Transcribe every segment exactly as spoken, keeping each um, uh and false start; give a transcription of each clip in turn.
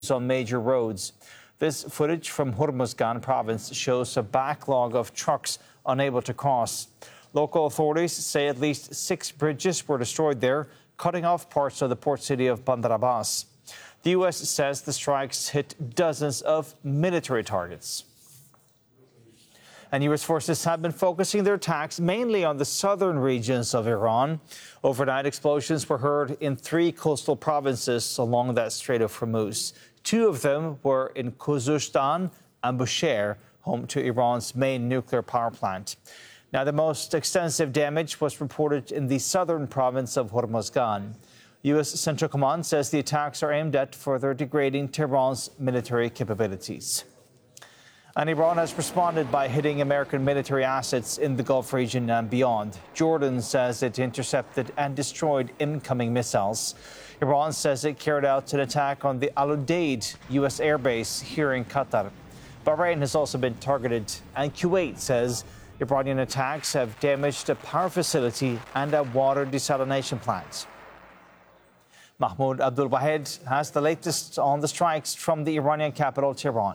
on major roads. This footage from Hormozgan province shows a backlog of trucks unable to cross. Local authorities say at least six bridges were destroyed there, cutting off parts of the port city of Bandar Abbas. The U S says the strikes hit dozens of military targets. And U S forces have been focusing their attacks mainly on the southern regions of Iran. Overnight explosions were heard in three coastal provinces along that Strait of Hormuz. Two of them were in Khuzestan and Bushehr, home to Iran's main nuclear power plant. Now, the most extensive damage was reported in the southern province of Hormozgan. U S Central Command says the attacks are aimed at further degrading Tehran's military capabilities. And Iran has responded by hitting American military assets in the Gulf region and beyond. Jordan says it intercepted and destroyed incoming missiles. Iran says it carried out an attack on the Al Udeid U S airbase here in Qatar. Bahrain has also been targeted, and Kuwait says Iranian attacks have damaged a power facility and a water desalination plant. Mahmoud Abdul Wahed has the latest on the strikes from the Iranian capital, Tehran.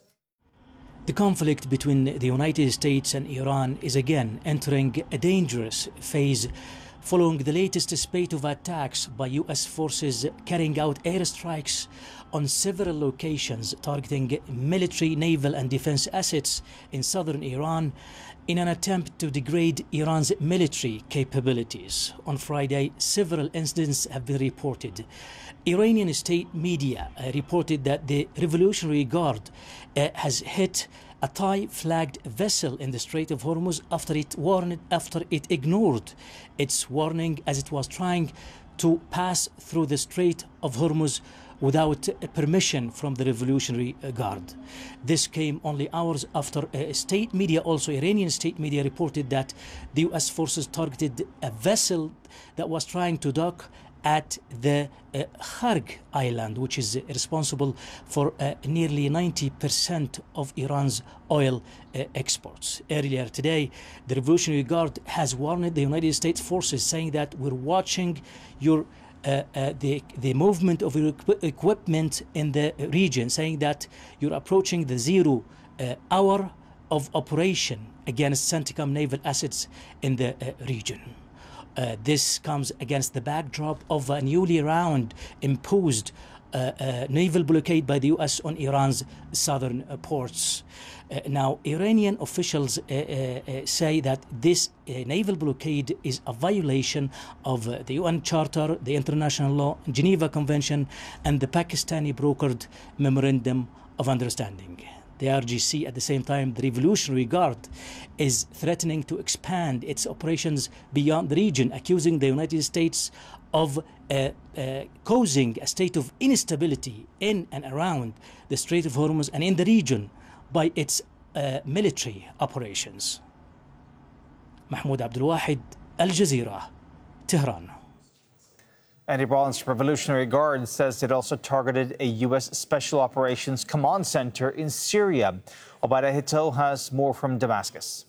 The conflict between the United States and Iran is again entering a dangerous phase following the latest spate of attacks by U S forces carrying out airstrikes on several locations targeting military, naval and defense assets in southern Iran in an attempt to degrade Iran's military capabilities. On Friday, several incidents have been reported. Iranian state media uh, reported that the Revolutionary Guard uh, has hit a Thai-flagged vessel in the Strait of Hormuz after it warned, after it ignored its warning as it was trying to pass through the Strait of Hormuz without permission from the Revolutionary Guard. This came only hours after uh, state media, also Iranian state media, reported that the U S forces targeted a vessel that was trying to dock at the uh, Kharg island, which is uh, responsible for uh, nearly ninety percent of Iran's oil uh, exports. Earlier today, the Revolutionary Guard has warned the United States forces, saying that we're watching your uh, uh, the, the movement of your equi equipment in the region, saying that you're approaching the zero uh, hour of operation against CENTCOM naval assets in the uh, region. Uh, this comes against the backdrop of a newly round imposed uh, uh, naval blockade by the U S on Iran's southern uh, ports. Uh, now, Iranian officials uh, uh, uh, say that this uh, naval blockade is a violation of uh, the U N Charter, the international law, Geneva Convention, and the Pakistani brokered Memorandum of Understanding. The R G C, at the same time, the Revolutionary Guard, is threatening to expand its operations beyond the region, accusing the United States of uh, uh, causing a state of instability in and around the Strait of Hormuz and in the region by its uh, military operations. Mahmoud Abdul Wahed, Al Jazeera, Tehran. And Iran's Revolutionary Guard says it also targeted a U S Special Operations Command Center in Syria. Obaida Hito has more from Damascus.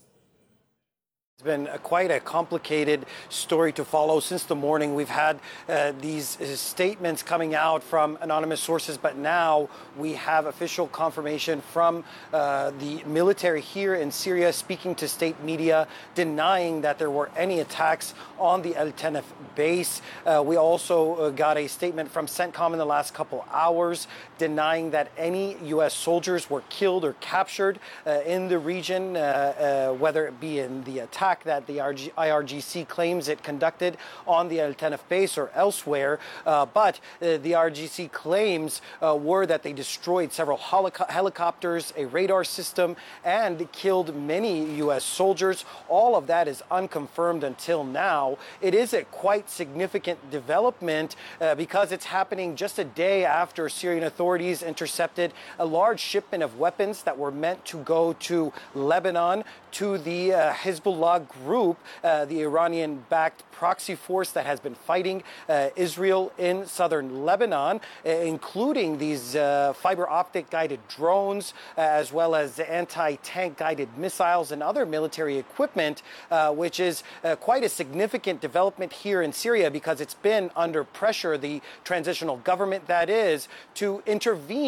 It's been a, quite a complicated story to follow since the morning. We've had uh, these uh, statements coming out from anonymous sources, but now we have official confirmation from uh, the military here in Syria speaking to state media, denying that there were any attacks on the El Tenef base. Uh, we also uh, got a statement from CENTCOM in the last couple hours denying that any U S soldiers were killed or captured uh, in the region, uh, uh, whether it be in the attack that the I R G C claims it conducted on the El Tenef base or elsewhere. Uh, but uh, the I R G C claims uh, were that they destroyed several helicopters, a radar system, and killed many U S soldiers. All of that is unconfirmed until now. It is a quite significant development uh, because it's happening just a day after Syrian authorities intercepted a large shipment of weapons that were meant to go to Lebanon, to the uh, Hezbollah group, uh, the Iranian-backed proxy force that has been fighting uh, Israel in southern Lebanon, uh, including these uh, fiber optic guided drones, uh, as well as anti-tank guided missiles and other military equipment, uh, which is uh, quite a significant development here in Syria because it's been under pressure, the transitional government that is, to intervene